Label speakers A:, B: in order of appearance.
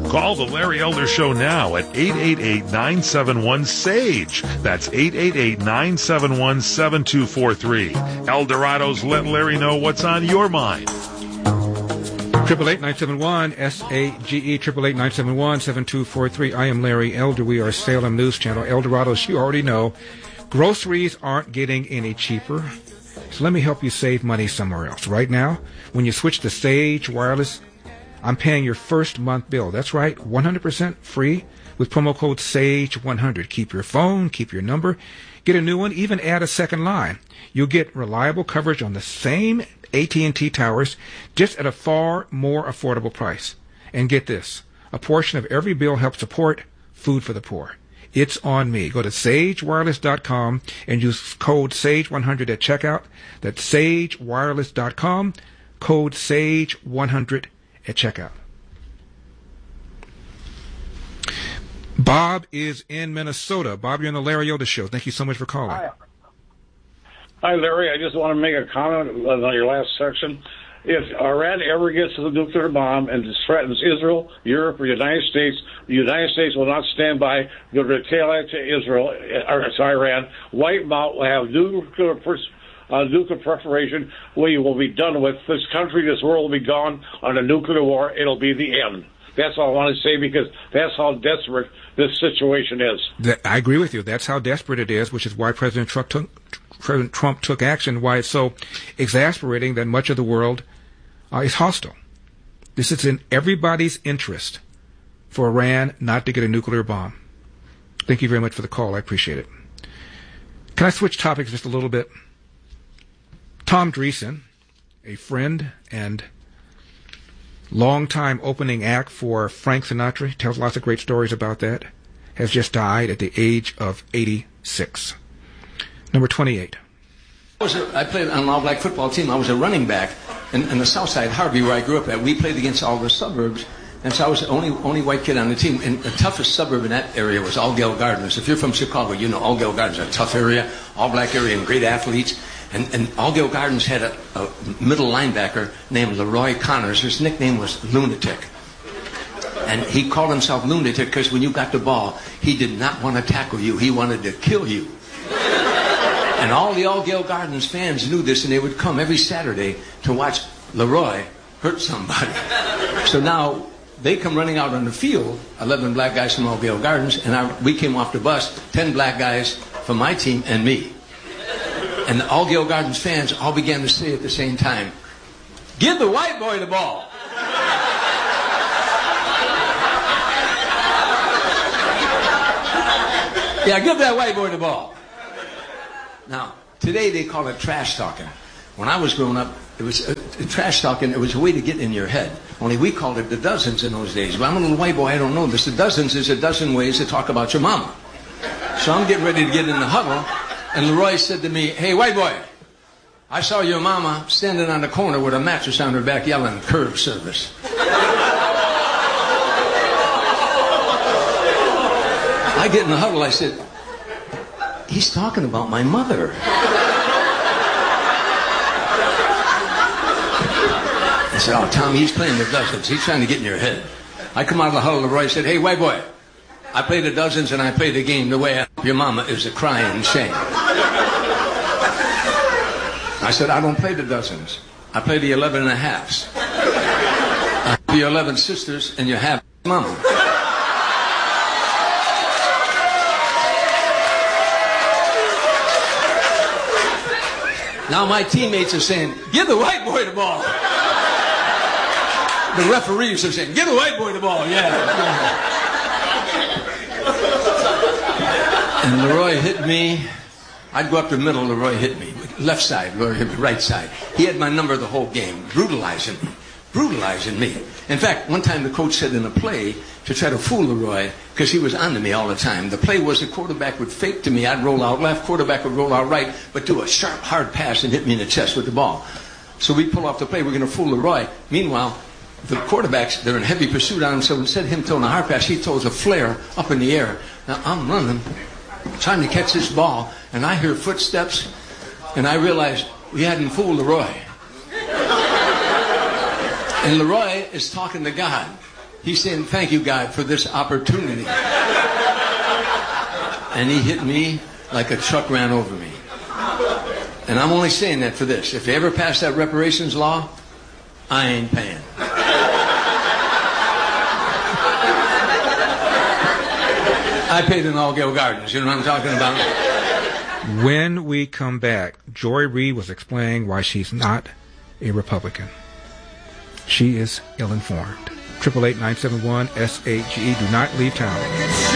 A: Call the Larry Elder Show now at 888-971-SAGE. That's 888-971-7243. El Dorado's Let Larry Know What's on Your Mind.
B: 888-971-SAGE, 888-971-7243. I am Larry Elder. We are Salem News Channel. El Dorado's, you already know, groceries aren't getting any cheaper. So let me help you save money somewhere else. Right now, when you switch to Sage Wireless, I'm paying your first month bill. That's right, 100% free with promo code SAGE100. Keep your phone, keep your number, get a new one, even add a second line. You'll get reliable coverage on the same AT&T towers, just at a far more affordable price. And get this, a portion of every bill helps support Food for the Poor. It's on me. Go to sagewireless.com and use code SAGE100 at checkout. That's sagewireless.com, code SAGE100 at checkout. Bob is in Minnesota. Bob, you're on the Larry Elder Show. Thank you so much for calling.
C: Hi, Larry. I just want to make a comment on your last section. If Iran ever gets to the nuclear bomb and threatens Israel, Europe, or the United States will not stand by. They'll retaliate to Israel, or to Iran, wipe them out, will have nuclear proliferation. We will be done with this country. This world will be gone on a nuclear war. It'll be the end. That's all I want to say, because that's how desperate this situation is.
B: I agree with you. That's how desperate it is, which is why President Trump took action, why it's so exasperating that much of the world is hostile. This is in everybody's interest for Iran not to get a nuclear bomb. Thank you very much for the call. I appreciate it. Can I switch topics just a little bit? Tom Dreesen, a friend and longtime opening act for Frank Sinatra, tells lots of great stories about that, has just died at the age of 86. Number 28.
D: I played on an all-black football team. I was a running back in the south side, Harvey, where I grew up at. We played against all the suburbs, and so I was the only white kid on the team. And the toughest suburb in that area was Allgale Gardens. If you're from Chicago, you know Allgale Gardens is a tough area, all-black area, and great athletes. And Allgale Gardens had a middle linebacker named Leroy Connors. His nickname was Lunatic. And he called himself Lunatic because when you got the ball, he did not want to tackle you. He wanted to kill you. And all the Allgale Gardens fans knew this, and they would come every Saturday to watch Leroy hurt somebody. So now they come running out on the field, 11 black guys from Allgale Gardens, and we came off the bus, 10 black guys from my team and me. And the Allgale Gardens fans all began to say at the same time, "Give the white boy the ball." Yeah, give that white boy the ball. Now, today they call it trash talking. When I was growing up, it was trash talking. It was a way to get in your head. Only we called it the dozens in those days. Well, I'm a little white boy. I don't know this. The dozens is a dozen ways to talk about your mama. So I'm getting ready to get in the huddle, and Leroy said to me, "Hey, white boy, I saw your mama standing on the corner with a mattress on her back yelling, 'Curb service.'" I get in the huddle. I said, "He's talking about my mother." I said, "Oh, Tommy, he's playing the dozens. He's trying to get in your head." I come out of the huddle, Leroy said, "Hey, white boy, I play the dozens and I play the game the way I hope your mama is a crying shame." I said, "I don't play the dozens. I play the 11 and a halves. I have your 11 sisters and you have mama." Now my teammates are saying, "Give the white boy the ball." The referees are saying, "Give the white boy the ball." Yeah. And Leroy hit me. I'd go up the middle, Leroy hit me. Left side, Leroy hit me right side. He had my number the whole game, brutalizing me. In fact, one time the coach said in a play to try to fool Leroy, because he was on to me all the time. The play was the quarterback would fake to me. I'd roll out left, quarterback would roll out right, but do a sharp, hard pass and hit me in the chest with the ball. So we pull off the play. We're going to fool Leroy. Meanwhile, the quarterbacks, they're in heavy pursuit on him, so instead of him throwing a hard pass, he throws a flare up in the air. Now, I'm running, trying to catch this ball, and I hear footsteps, and I realize we hadn't fooled Leroy. And Leroy is talking to God. He's saying, thank you, God, for this opportunity. And he hit me like a truck ran over me. And I'm only saying that for this. If they ever pass that reparations law, I ain't paying. I paid in Altgeld Gardens. You know what I'm talking about?
B: When we come back, Joy Reid was explaining why she's not a Republican. She is ill-informed. 888-971-SAGE. Do not leave town.